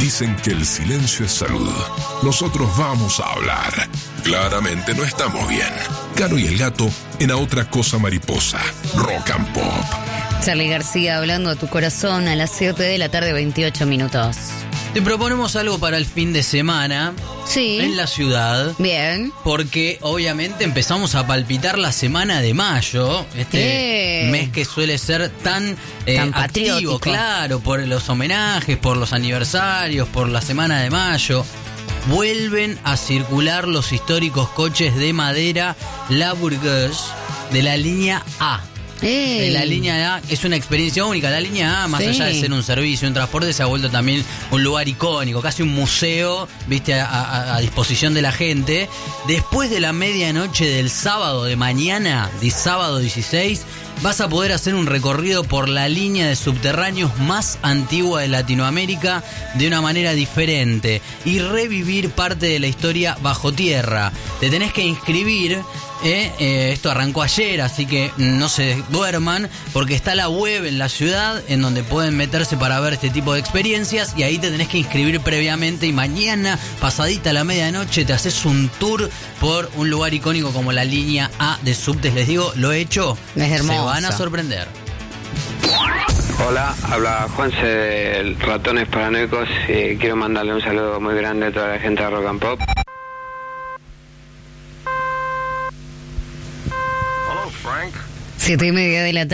Dicen que el silencio es salud. Nosotros vamos a hablar. Claramente no estamos bien. Caro y el Gato en A Otra Cosa Mariposa. Rock and Pop. Charly García hablando a tu corazón a las 7 de la tarde, 28 minutos. Te proponemos algo para el fin de semana. Sí. En la ciudad. Bien. Porque obviamente empezamos a palpitar la semana de mayo. Este mes que suele ser tan patriótico. Activo, claro, por los homenajes, por los aniversarios, por la semana de mayo. Vuelven a circular los históricos coches de madera La Bourgeois de la línea A. La línea A es una experiencia única. La línea A, más allá de ser un servicio, un transporte, se ha vuelto también un lugar icónico, casi un museo, viste, a disposición de la gente. Después de la medianoche del sábado de mañana, de sábado 16, vas a poder hacer un recorrido por la línea de subterráneos más antigua de Latinoamérica de una manera diferente y revivir parte de la historia bajo tierra. Te tenés que inscribir. Esto arrancó ayer, así que no se duerman, porque está la web en la ciudad en donde pueden meterse para ver este tipo de experiencias, y ahí te tenés que inscribir previamente, y mañana, pasadita la medianoche, te haces un tour por un lugar icónico como la línea A de subtes. Les digo, lo he hecho, es hermoso. Se van a sorprender. Hola, habla Juanse del Ratones Paranoicos y quiero mandarle un saludo muy grande a toda la gente de Rock and Pop. 7:30 de la tarde.